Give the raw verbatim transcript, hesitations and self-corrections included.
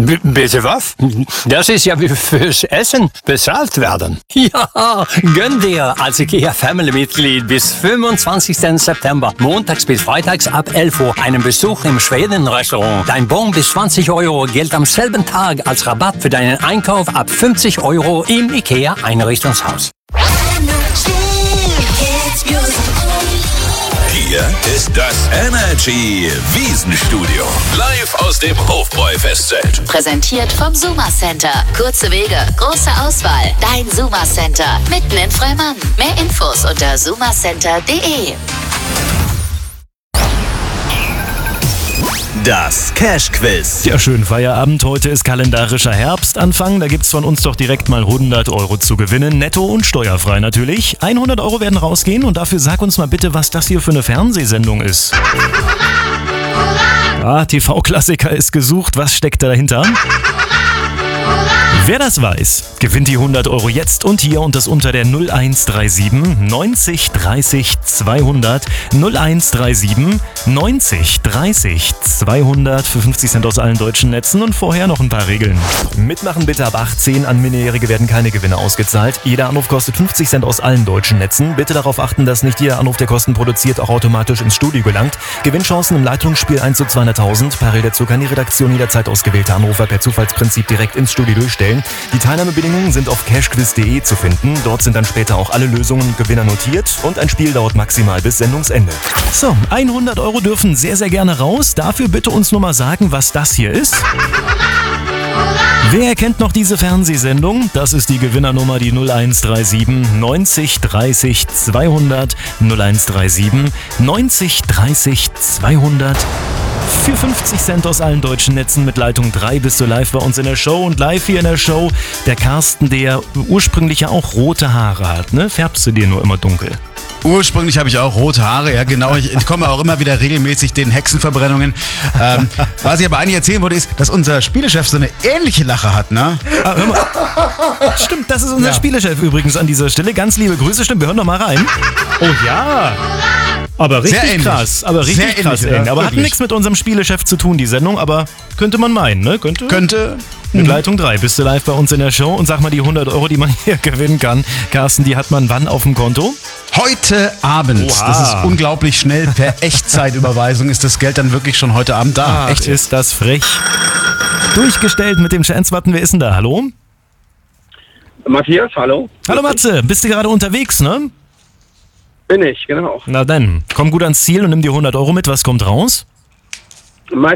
B- bitte was? Das ist ja wie fürs Essen bezahlt werden. Ja, gönn dir als IKEA Family-Mitglied bis fünfundzwanzigsten September, montags bis freitags ab elf Uhr, einen Besuch im Schweden-Restaurant. Dein Bon bis zwanzig Euro gilt am selben Tag als Rabatt für deinen Einkauf ab fünfzig Euro im IKEA-Einrichtungshaus. Hier ist das Energy Wiesenstudio. Live aus dem Hofbräu-Festzelt. Präsentiert vom Suma Center. Kurze Wege, große Auswahl. Dein Suma Center. Mitten in Freimann. Mehr Infos unter sumacenter punkt de. Das Cash-Quiz. Ja, schönen Feierabend. Heute ist kalendarischer Herbstanfang. Da gibt's von uns doch direkt mal hundert Euro zu gewinnen. Netto und steuerfrei natürlich. hundert Euro werden rausgehen und dafür sag uns mal bitte, was das hier für eine Fernsehsendung ist. Ah, T V-Klassiker ist gesucht. Was steckt da dahinter? Wer das weiß, gewinnt die hundert Euro jetzt und hier und das unter der null eins drei sieben neunzig dreißig zweihundert. null eins drei sieben neunzig dreißig zweihundert für fünfzig Cent aus allen deutschen Netzen und vorher noch ein paar Regeln. Mitmachen bitte ab achtzehn, an Minderjährige werden keine Gewinne ausgezahlt. Jeder Anruf kostet fünfzig Cent aus allen deutschen Netzen. Bitte darauf achten, dass nicht jeder Anruf, der Kosten produziert, auch automatisch ins Studio gelangt. Gewinnchancen im Leitungsspiel eins zu zweihunderttausend. Parallel dazu kann die Redaktion jederzeit ausgewählte Anrufer per Zufallsprinzip direkt ins Studio durchstellen. Die Teilnahmebedingungen sind auf cashquiz punkt de zu finden. Dort sind dann später auch alle Lösungen und Gewinner notiert und ein Spiel dauert maximal bis Sendungsende. So, hundert Euro dürfen sehr, sehr gerne raus. Dafür bitte uns nur mal sagen, was das hier ist. Wer kennt noch diese Fernsehsendung? Das ist die Gewinnernummer, die null eins drei sieben neunzig dreißig zweihundert. null eins drei sieben neunzig dreißig zweihundert. Für fünfzig Cent aus allen deutschen Netzen mit Leitung drei bist du live bei uns in der Show. Und live hier in der Show der Carsten, der ursprünglich ja auch rote Haare hat, ne? Färbst du dir nur immer dunkel? Ursprünglich habe ich auch rote Haare, ja genau. Ich entkomme auch immer wieder regelmäßig den Hexenverbrennungen. Ähm, was ich aber eigentlich erzählen wollte, ist, dass unser Spielechef so eine ähnliche Lache hat, ne? Ah, hör mal. Stimmt, das ist unser Ja. Spielechef übrigens an dieser Stelle. Ganz liebe Grüße, stimmt, wir hören doch mal rein. Oh ja. Aber richtig Sehr ähnlich. krass, aber richtig Sehr krass ähnlich, eng. ja, Aber hat wirklich. nichts mit unserem Spielechef zu tun, die Sendung, aber könnte man meinen, ne? Könnte. Könnte. Mit Leitung drei bist du live bei uns in der Show und sag mal, die hundert Euro, die man hier gewinnen kann, Carsten, die hat man wann auf dem Konto? Heute Abend, Oha. das ist unglaublich schnell, per Echtzeitüberweisung ist das Geld dann wirklich schon heute Abend da. Echt, ist das frech. Durchgestellt mit dem Chance-Button, wer ist denn da? Hallo? Matthias, hallo. Hallo Matze, bist du gerade unterwegs, ne? Bin ich, genau. Na dann, komm gut ans Ziel und nimm die hundert Euro mit, was kommt raus? Mein